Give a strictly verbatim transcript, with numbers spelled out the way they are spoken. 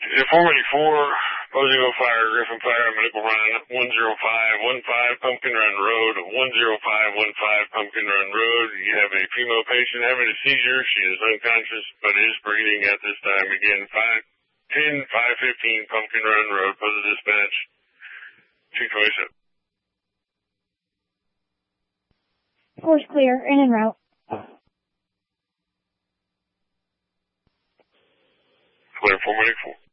four eighty-four, Bozio Fire, Griffin Fire, Medical Run, one zero five one five, Pumpkin Run Road, one zero five one five, Pumpkin Run Road. You have a female patient having a seizure. She is unconscious, but is breathing at this time. Again, five ten, five fifteen, Pumpkin Run Road, Puzzle Dispatch, two twenty-seven. Force clear, in en route. Clear four eighty-four.